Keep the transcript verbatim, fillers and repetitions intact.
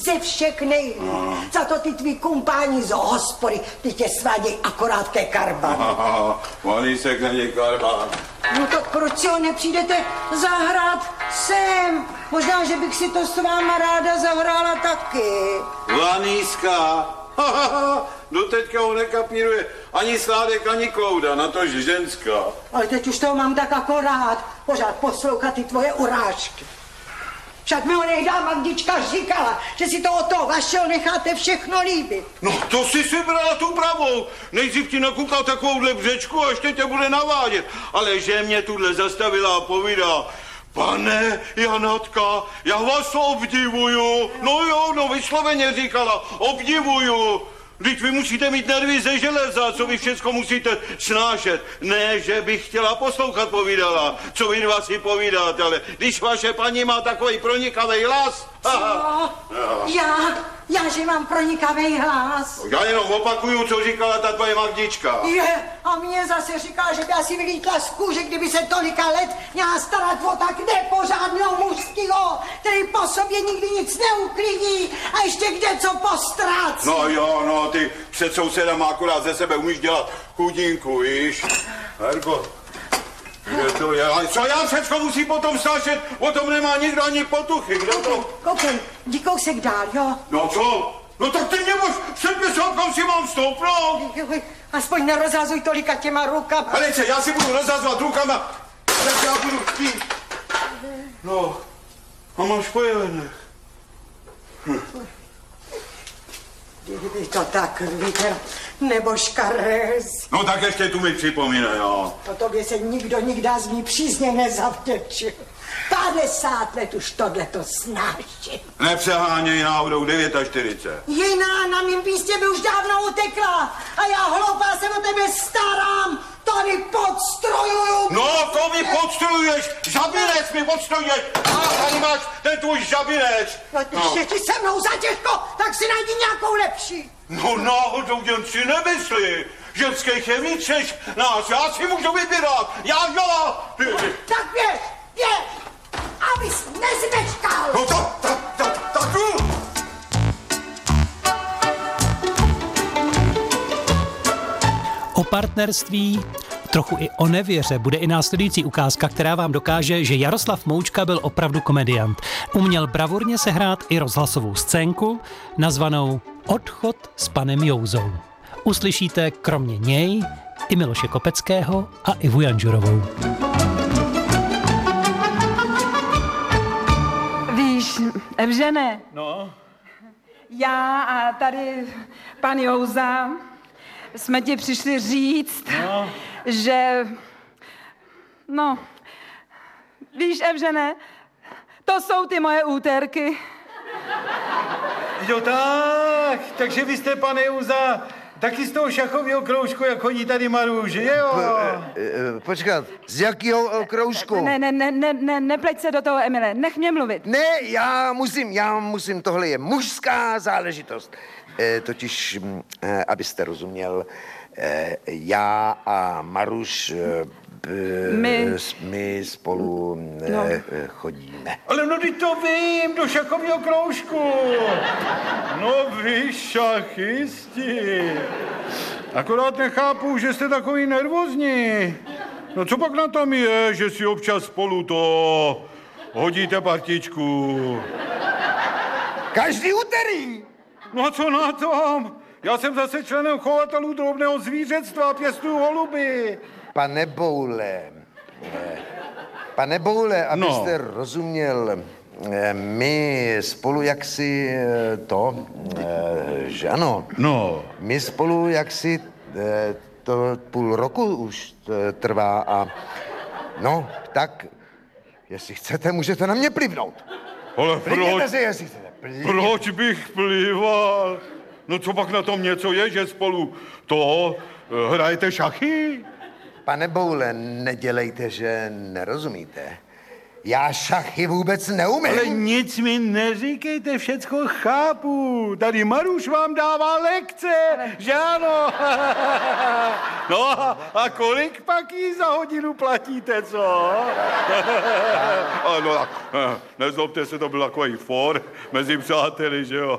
ze všech nejlíp. No. Za to ty tví kumpáni z hospody, ty tě sváděj akorát ke karbanu. Malísek není karban. No tak proč si ho nepřijdete zahrát sem? Možná, že bych si to s váma ráda zahrála taky. Laníska. Doteďka ho nekapíruje ani Sládek, ani Klouda, na to ženská. Ale teď už toho mám tak akorát. Pořád poslouchat ty tvoje urážky. Však mi ho nejdá Magdička říkala, že si to od toho vašeho necháte všechno líbit. No to si si brala tu pravou. Nejdřív ti nakukal takovouhle břečku a ještě tě bude navádět. Ale že mě tuhle zastavila a povídá: pane Janatka, já vás obdivuju. No jo, no vysloveně říkala, obdivuju. Vždyť vy musíte mít nervy ze železa, co vy všecko musíte snášet. Ne, že bych chtěla poslouchat, povídala, co vy dva si povídáte, ale když vaše paní má takový pronikavý hlas... Co? Já? Já, že mám pronikavý hlas? Já jenom opakuju, co říkala ta tvoje Magdička. Je, a mě zase říkala, že by asi vylítla z kůže, kdyby se tolika let měla starat o tak nepořádného mužskýho, který po sobě nikdy nic neuklidí a ještě kde co postrácí. No jo, no, ty před sousedama akorát ze sebe umíš dělat chudinku, víš? Herko, kde to je? A co já všecko musím potom snášet? O tom nemá nikdo ani potuchy, kdo to? Koukej, jdi kousek dál, jo? No co? No tak ty mě mož předpisovat, kam si mám stoupnout. Aspoň nerozhazuj tolika těma rukama. Helice, já si budu rozhazovat rukama, tak já budu chtít. No, a máš po jelenech. Hm. Kdyby to tak viděl, nebo škarez. No tak ještě tu mi připomínej, jo. O tobě se nikdo nikdy z ní přízně nezavděčil. padesát let už tohleto snáším. Nepřeháněj náhodou čtyřicet devět. Jiná na mým místě by už dávno utekla. A já hloupá se o tebe starám. Tady podstrojuju. No, to mi podstrojuješ. Žabinec mi podstrojuješ. A tady máš ten tvůj žabinec. No, když no. je ti se mnou zatěžko, tak si najdi nějakou lepší. No náhodou jen si nemyslí. Ženských je víc než nás. Já si můžu vybírat. Já, jo. Tak běž, běž. Abys nezmečkal. No tak, tak, tak, tak jdu. O partnerství, trochu i o nevěře bude i následující ukázka, která vám dokáže, že Jaroslav Moučka byl opravdu komediant. Uměl bravurně sehrát i rozhlasovou scénku, nazvanou Odchod s panem Jouzou. Uslyšíte kromě něj i Miloše Kopeckého a Ivu Janžurovou. Víš, Evžene, no? Já a tady pan Jouza jsme ti přišli říct, no? že, no, víš, Evžene, to jsou ty moje úterky. Jo tak, takže vy jste, pane Jouza, taky z toho šachového kroužku, jak chodí tady Maruš, že jo? Po, e, počkat, z jakého kroužku? Ne, ne, ne, ne, ne, nepleť se do toho, Emile, nech mě mluvit. Ne, já musím, já musím, tohle je mužská záležitost. E, totiž, e, abyste rozuměl, e, já a Maruš, e, my. my spolu no. e, chodíme. Ale no, teď to vím, do šachového kroužku. No vy šachisti. Akorát nechápu, že jste takový nervózní. No co pak na tom je, že si občas spolu to hodíte partičku? Každý úterý. No a co na tom? Já jsem zase členem chovatelů drobného zvířectva a pěstuju holuby. Pane Boule, pane Boule, abyste no. rozuměl, my spolu jaksi to, že ano, no. my spolu jaksi to půl roku už trvá a no, tak, jestli chcete, můžete na mě plivnout. Ale proč, si, jestli chcete. proč bych plival? No co pak na tom něco je, že spolu to hrajete šachy? Pane Boule, nedělejte, že nerozumíte. Já šachy vůbec neumím. Ale nic mi neříkejte, všecko chápu. Tady Maruš vám dává lekce, že ano? No a kolik pak jí za hodinu platíte, co? No tak, nezlobte se, to byl takový for mezi přáteli, že jo?